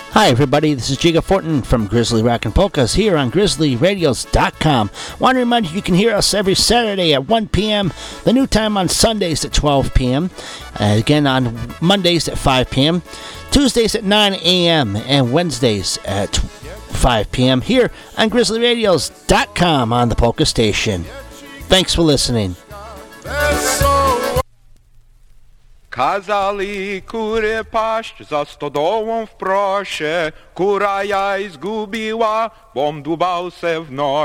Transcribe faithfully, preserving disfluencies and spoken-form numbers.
Hi everybody, this is Jiga Fortin from Grizzly Rock and Polkas here on grizzly radios dot com. Want to remind you you can hear us every Saturday at one p.m., the new time on Sundays at twelve p.m., uh, again on Mondays at five p.m., Tuesdays at nine a.m., and Wednesdays at five p.m. here on grizzly radios dot com on the Polka Station. Thanks for listening. Kazali kurę paść za stodołą w prosie, kura jaj zgubiła, bom dubał se w nosie.